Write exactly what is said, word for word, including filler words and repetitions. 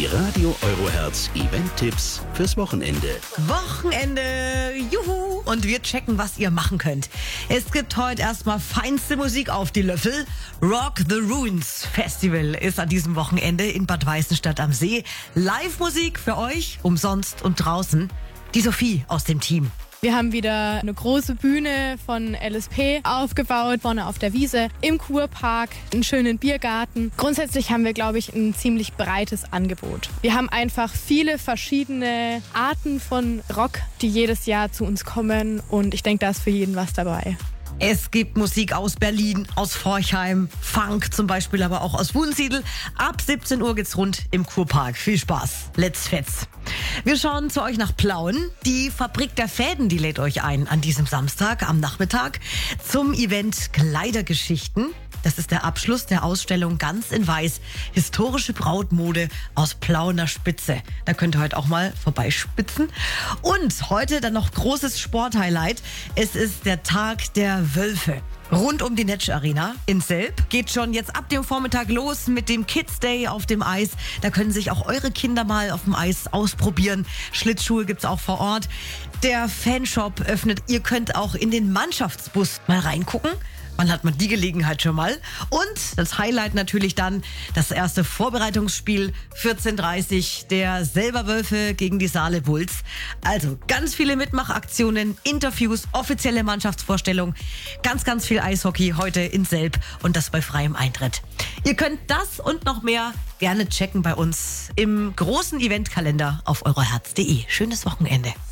Radio Eurohertz Event-Tipps fürs Wochenende. Wochenende, juhu! Und wir checken, was ihr machen könnt. Es gibt heute erstmal feinste Musik auf die Löffel. Rock the Ruins Festival ist an diesem Wochenende in Bad Weißenstadt am See. Live-Musik für euch, umsonst und draußen. Die Sophie aus dem Team. Wir haben wieder eine große Bühne von L S P aufgebaut, vorne auf der Wiese, im Kurpark, einen schönen Biergarten. Grundsätzlich haben wir, glaube ich, ein ziemlich breites Angebot. Wir haben einfach viele verschiedene Arten von Rock, die jedes Jahr zu uns kommen, und ich denke, da ist für jeden was dabei. Es gibt Musik aus Berlin, aus Forchheim, Funk zum Beispiel, aber auch aus Wunsiedel. Ab siebzehn Uhr geht's rund im Kurpark. Viel Spaß. Let's fetz. Wir schauen zu euch nach Plauen. Die Fabrik der Fäden, die lädt euch ein an diesem Samstag am Nachmittag zum Event Kleidergeschichten. Das ist der Abschluss der Ausstellung Ganz in Weiß. Historische Brautmode aus Plauener Spitze. Da könnt ihr heute auch mal vorbeispitzen. Und heute dann noch großes Sporthighlight. Es ist der Tag der Wölfe. Rund um die Netsch Arena in Selb geht schon jetzt ab dem Vormittag los mit dem Kids Day auf dem Eis. Da können sich auch eure Kinder mal auf dem Eis ausprobieren. Schlittschuhe gibt's auch vor Ort. Der Fanshop öffnet. Ihr könnt auch in den Mannschaftsbus mal reingucken. Wann hat man die Gelegenheit schon mal? Und das Highlight natürlich dann das erste Vorbereitungsspiel, vierzehn Uhr dreißig, der Selberwölfe gegen die Saale Bulls. Also ganz viele Mitmachaktionen, Interviews, offizielle Mannschaftsvorstellung, ganz, ganz viel Eishockey heute in Selb und das bei freiem Eintritt. Ihr könnt das und noch mehr gerne checken bei uns im großen Eventkalender auf euroherz punkt de. Schönes Wochenende.